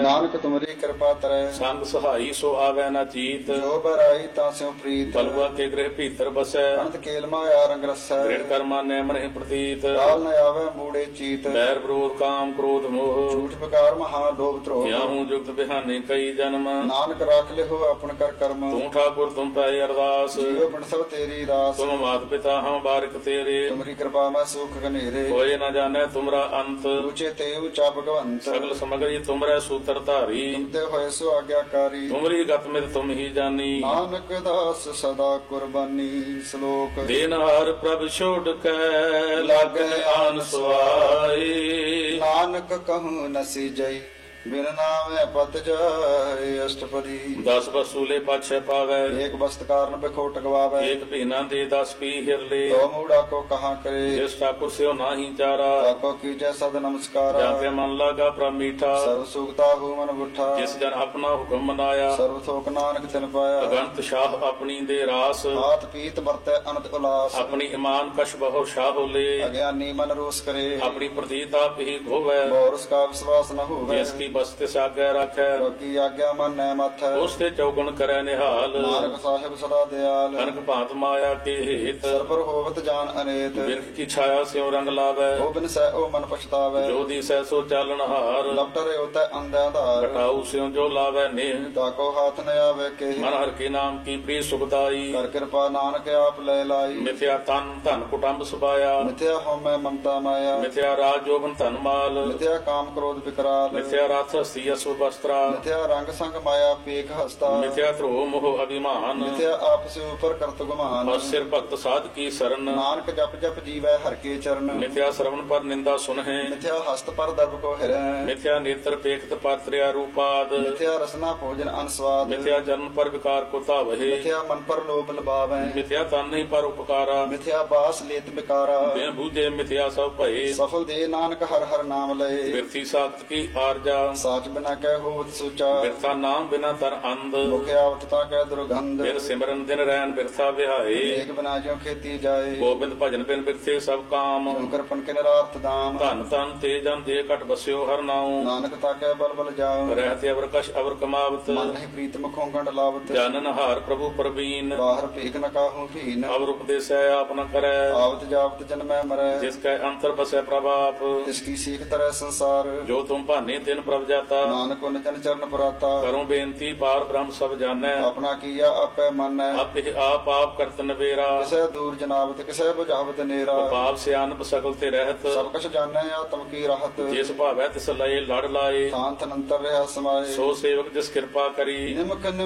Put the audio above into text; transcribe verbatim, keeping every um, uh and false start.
ਨਾਨਕ ਤੁਮਰੀ ਕਿਰਪਾ ਤਰੈ ਸੰਗ ਸਹਾਈ ਸੋ ਆਵੈ ਨਾ ਚੀਤ ਜੋ ਬਰਾਈ ਤਾਂ ਸਿਉ ਪ੍ਰੀਤ ਬਲਵਾ ਕੇ ਗ੍ਰਹਿ ਭੀਤਰ ਬਸੈ ਅਨੰਤ ਕੇਲ ਮਾਇਆ ਰੰਗ ਰਸੈ ਦ੍ਰਿੜ ਕਰਮਾ ਨੇ ਮਨਿ ਪ੍ਰਤੀਤ ਕਾਲ ਨ ਆਵੈ ਮੂੜੇ ਚੀਤ ਬੈਰ ਵਿਰੋਧ ਕਾਮ ਕ੍ਰੋਧ ਮੋਹ ਝੂਠ ਬਕਾਰ ਮਹਾ ਲੋਭ ਧਰੋਹ ਕਿਆਹੂ ਜੁਗਤ ਬਿਹਾਨੇ ਕਈ ਜਨਮ ਨਾਨਕ ਰਾਖ ਲਿਹੋ ਆਪਨ ਕਰ ਕਰਮ ਤੂੰ ਠਾਕੁਰ ਤੁਮ ਪੈ ਅਰਦਾਸ ਜੀਵ ਬਿਨ ਸਭ ਤੇਰੀ ਰਾਸ ਤੁਮ ਮਾਤ ਪਿਤਾ ਹਮ ਬਾਰਿਕ ਤੇਰੇ ਤੁਮਰੀ ਕਿਰਪਾ ਮੈਂ ਸੁਖ ਘਨੇਰੇ ਕੋਇ ਨ ਜਾਣੈ ਤੁਮਰਾ ਅੰਤ ਉੱਚੇ ਤੇ ਉੱਚਾ ਭਗਵੰਤ ਸਗਲ ਸਮਗਰੀ ਤੁਮਰੇ ਸੂਤਰ ਧਾਰੀ ਤੁਮਤੇ ਹੋਏ ਸੋ ਆਗਿਆਕਾਰੀ ਤੁਮਰੀ ਗਤ ਮਿਤ ਤੁਮ ਹੀ ਜਾਨੀ ਨਾਨਕ ਦਾਸ ਸਦਾ ਕੁਰਬਾਨੀ ਸ਼ਲੋਕ ਦੇਨਹਾਰ ਪ੍ਰਭ ਛੋੜ ਕੇ ਲਾਗੈ ਆਨ ਸੁਆਈ ਨਾਨਕ ਕਹੂੰ ਨਸੀ ਜਈ ਬਿਨ ਨਾਮੈ ਪਤ ਜਾਏ ਅਸ਼ਟਪਦੀ ਦਸ ਬਸੂਲੇ ਪਾਛੈ ਪਾਵੈ ਏਕ ਬਸਤ ਕਾਰਨ ਬਿਖੋਟ ਗਵਾਵੈ ਏਕ ਭੀਨਾ ਦੇ ਦਸ ਪੀ ਹਿਰਲੇ ਦੋ ਮੂੜਾ ਕੋ ਕਹਾ ਕਰੇ ਜਿਸ ਠਾਕੁਰ ਸਿਓ ਨਾਹੀ ਚਾਰਾ ਤਾਕੋ ਕੀਜੈ ਸਦ ਨਮਸਕਾਰਾ ਜਾਂ ਤੇ ਮਨ ਲਾਗਾ ਪ੍ਰਭ ਮੀਠਾ ਸਰਬ ਸੁਖਤਾ ਹੂ ਮਨ ਬੁੱਠਾ ਜਿਸ ਜਨ ਆਪਣਾ ਹੁਕਮ ਮਨਾਇਆ ਸਰਬ ਥੋਕ ਨਾਨਕ ਤਿਨ ਪਾਇਆ ਅਗੰਤ ਸ਼ਾਹ ਆਪਣੀ ਦੇ ਰਾਸ ਹਾਥ ਪੀਤ ਵਰਤੈ ਅਨੰਤ ਉਲਾਸ ਆਪਣੀ ਇਮਾਨ ਕਸ਼ ਬਹੁ ਸ਼ਾਹ ਹੋਲੇ ਅਗਿਆਨੀ ਮਨ ਰੋਸ ਕਰੇ ਆਪਣੀ ਪ੍ਰਤੀਤ ਆਪ ਹੀ ਹੋਵੈ ਬੋਰਸ ਕਾ ਵਿਸ਼ਵਾਸ ਨ ਹੋਵੇ ਜਿਸ ਕੀ ਬਸਤ ਸਾਗੈ ਰੱਖੈ ਕੀ ਆਗਿਆ ਮਨ ਨੈ ਮਥੈ ਉਸ ਤੇ ਚੌਗਣ ਕਰੈ ਨਿਹਾਲ ਨਾਨਕ ਸਾਹਿਬ ਸਦਾ ਦਿਆਲ ਅਨਕ ਭਾਂਤ ਮਾਇਆ ਕੇ ਹੇਤ ਸਰਬਰ ਹੋਵਤ ਜਾਨ ਅਨੇਤ ਬਿਰਖ ਕੀ ਛਾਇਆ ਸਿਉ ਰੰਗ ਲਾਵੈ ਉਹ ਬਿਨ ਸਹਿ ਉਹ ਮਨ ਪਛਤਾਵੈ ਜੋ ਦੀ ਸਹਿ ਸੋ ਚਾਲਣ ਹਾਰ ਲਪਟਰੇ ਉਤੈ ਅੰਧਿਆ ਧਾਰ ਘਟਾਉ ਸਿਉ ਜੋ ਲਾਵੈ ਨੇਹ ਤਾਕੋ ਹਾਥ ਨ ਆਵੇ ਕੇ ਮਨ ਹਰ ਕੇ ਨਾਮ ਕੀ ਪ੍ਰੀ ਸੁਖਦਾਈ ਕਰ ਕਿਰਪਾ ਨਾਨਕ ਆਪ ਲੈ ਲਾਈ ਮਿਥਿਆ ਤਨ ਧਨ ਕੁਟੰਬ ਸੁਭਾਇਆ ਮਿਥਿਆ ਹਉਮੈ ਮਮਤਾ ਮਾਇਆ ਮਿਥਿਆ ਰਾਜ ਜੋਬਨ ਧਨ ਮਾਲ ਮਿਥਿਆ ਕਾਮ ਕ੍ਰੋਧ ਵਿਕਰਾਲ ਮਿਥਿਆ ਰਥ ਹਸਤੀ ਅਸੁ ਬਸਤਰਾ ਮਿਥਿਆ ਰੰਗ ਸੰਗ ਮਾਇਆ ਪੇਖ ਹਸਤਾ ਮਿਥਿਆ ਧਰੋ ਮੋਹ ਅਭਿਮਾਨ ਮਿਥਿਆ ਆਪਸ ਉਪਰ ਕਰਤ ਗੁਮਾਨ ਔਰ ਸਿਰ ਭਗਤ ਸਾਧ ਕੀ ਸਰਨ ਨਾਨਕ ਜਪ ਜਪ ਜੀਵੈ ਹਰ ਕੇ ਚਰਨ ਮਿਥਿਆ ਸਰਵਣ ਪਰ ਨਿੰਦਾ ਸੁਨਹਿ ਮਿਥਿਆ ਹਸਤ ਪਰ ਦਰਬ ਕੋ ਹਿਰੈ ਮਿਥਿਆ ਨੇਤਰ ਪੇਖਤ ਪਾਤਰਿਆ ਰੂਪਾਦ ਮਿਥਿਆ ਰਸਨਾ ਭੋਜਨ ਅਨਸਵਾਦ ਮਿਥਿਆ ਜਨਮ ਪਰ ਵਿਕਾਰ ਕੋ ਧਾਵਹਿ ਮਿਥਿਆ ਮਨ ਪਰ ਲੋਭ ਲਬਾਵੈ ਮਿਥਿਆ ਤਨ ਨਹੀਂ ਪਰ ਉਪਕਾਰਾ ਮਿਥਿਆ ਬਾਸ ਲੇਤ ਬਿਕਾਰਾ ਬਿਨ ਬੂਝੇ ਮਿਥਿਆ ਸਭ ਭਏ ਸਫਲ ਦੇ ਨਾਨਕ ਹਰ ਹਰ ਨਾਮ ਲਏ ਬਿਰਥੀ ਸਾਖਤ ਕੀ ਆਰਜਾ ਸਾਚ ਬਿਨਾ ਕਹਿ ਹੋਵਤ ਸੁਚਾ ਬਿਰਥਾ ਨਾਮ ਬਿਨਾ ਤਰ ਅੰਧ ਮੁਖ ਆਵਤ ਤਾ ਕਹਿ ਦੁਰਗੰਧ ਬਿਨ ਸਿਮਰਨ ਦਿਨ ਰੈਨ ਬਿਰਥਾ ਵਿਹਾਏ ਏਕ ਬਿਨਾ ਜਿਉ ਖੇਤੀ ਜਾਏ ਗੋਬਿੰਦ ਭਜਨ ਬਿਨ ਬਿਰਥੇ ਸਭ ਕਾਮ ਸ਼ੰਕਰ ਪਨ ਕੇ ਨਰਾਰਥ ਦਾਮ ਧਨ ਤਨ ਤੇ ਜਨ ਦੇ ਘਟ ਬਸਿਓ ਹਰ ਨਾਉ ਨਾਨਕ ਤਾ ਕਹਿ ਬਲ ਬਲ ਜਾਉ ਰਹਿਤੇ ਅਵਰ ਕਸ਼ ਅਵਰ ਕਮਾਵਤ ਮਨ ਨਹੀਂ ਪ੍ਰੀਤ ਮੁਖੋਂ ਗੰਡ ਲਾਵਤ ਜਾਨਨ ਹਾਰ ਪ੍ਰਭੂ ਪ੍ਰਵੀਨ ਬਾਹਰ ਭੇਖ ਨ ਕਾਹੂ ਭੀਨ ਅਵਰ ਉਪਦੇਸੈ ਆਪ ਨ ਕਰੈ ਆਵਤ ਜਾਵਤ ਜਨਮੈ ਮਰੈ ਜਿਸ ਕੈ ਅੰਤਰ ਬਸੈ ਪ੍ਰਭਾਪ ਤਿਸ ਕੀ ਸੀਖ ਤਰੈ ਸੰਸਾਰ ਜੋ ਤੁਮ ਭਾਨੇ ਤਿਨ ਪ੍ਰਭ ਜਾਤਾ ਨਾਨਕ ਉਨ ਜਨ ਚਰਨ ਪਰਾਤਾ ਕਰੋ ਬੇਨਤੀ ਪਾਰ ਬ੍ਰਹਮ ਸਭ ਜਾਣੈ ਆਪਣਾ ਕੀਆ ਆਪੈ ਮੰਨੈ ਆਪੇ ਆਪ ਆਪ ਕਰਤ ਨਵੇਰਾ ਕਿਸੈ ਦੂਰ ਜਨਾਵਤ ਕਿਸੈ ਬੁਝਾਵਤ ਨੇਰਾ ਪਾਪ ਸਿਆਨਪ ਸਗਲ ਤੇ ਰਹਿਤ ਸਭ ਕਛ ਜਾਣੈ ਆਤਮ ਕੀ ਰਹਤ ਜਿਸ ਭਾਵੈ ਤਿਸ ਲਏ ਲੜ ਲਾਏ ਸ਼ਾਂਤ ਅਨੰਤਰ ਰਿਹਾ ਸਮਾਏ ਸੋ ਸੇਵਕ ਜਿਸ ਕਿਰਪਾ ਕਰੀ ਨਿਮਕ